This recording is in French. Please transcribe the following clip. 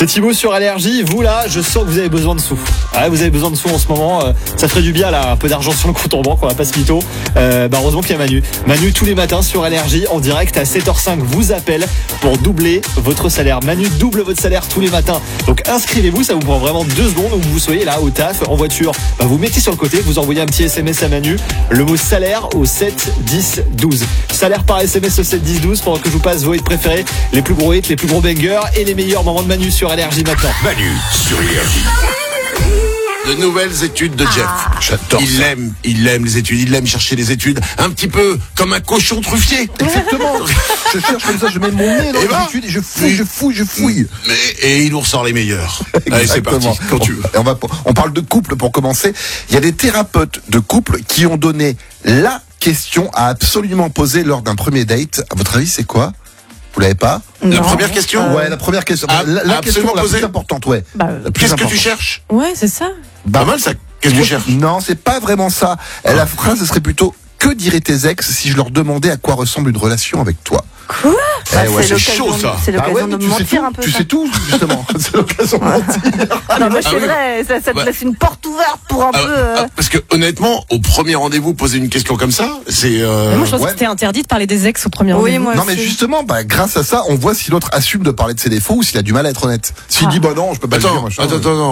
C'est Thibaut sur Allergie. Vous là, je sens que vous avez besoin de sous. Ouais, vous avez besoin de sous en ce moment. Ça ferait du bien là, un peu d'argent sur le compte en banque, on va pas se mytho. Heureusement qu'il y a Manu. Manu tous les matins sur Allergie en direct à 7h05 vous appelle pour doubler votre salaire. Manu double votre salaire tous les matins. Donc inscrivez-vous, ça vous prend vraiment 2 secondes où vous soyez là au taf, en voiture. Vous mettez sur le côté, vous envoyez un petit SMS à Manu, le mot salaire au 7 10 12. Salaire par SMS au 7 10 12 pendant que je vous passe vos hits préférés, les plus gros hits, les plus gros bangers et les meilleurs moments de Manu sur Allergie maintenant. Manu sur Allergie. De nouvelles études de Jeff. J'adore. Il aime les études, il aime chercher les études, un petit peu comme un cochon truffier. Exactement. Je cherche comme ça, je mets mon nez dans les études et je fouille. Et il nous ressort les meilleurs. Allez, c'est parti, quand tu veux. On parle de couple pour commencer. Il y a des thérapeutes de couple qui ont donné la question à absolument poser lors d'un premier date. À votre avis, c'est quoi ? Vous l'avez pas ? La première question ? Ouais, la première question. La question la plus importante, ouais. Qu'est-ce que tu cherches ? Ouais, c'est ça. Pas mal ça. Qu'est-ce que tu cherches ? Non, c'est pas vraiment ça. La phrase, ce serait plutôt: que diraient tes ex si je leur demandais à quoi ressemble une relation avec toi ? Quoi ? c'est chaud ça. C'est l'occasion de mentir un peu. Tu sais tout, justement. C'est l'occasion de mentir. Non, mais c'est vrai, ça te laisse une porte ouverte pour un peu. Parce que honnêtement, au premier rendez-vous, poser une question comme ça, c'est. Moi, je pense que c'était interdit de parler des ex au premier rendez-vous. Non, mais justement, grâce à ça, on voit si l'autre assume de parler de ses défauts ou s'il a du mal à être honnête. S'il dit non, je peux pas le dire. Attends.